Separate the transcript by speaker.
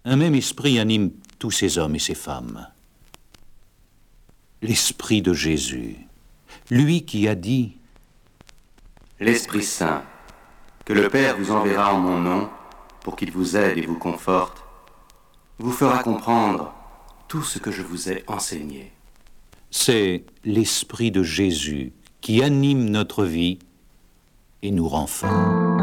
Speaker 1: Un même esprit anime tous ces hommes et ces femmes. L'esprit de Jésus, lui qui a dit «
Speaker 2: L'Esprit Saint, que le Père vous enverra en mon nom, pour qu'il vous aide et vous conforte, vous fera comprendre tout ce que je vous ai enseigné. »
Speaker 1: C'est l'esprit de Jésus qui anime notre vie et nous rend forts.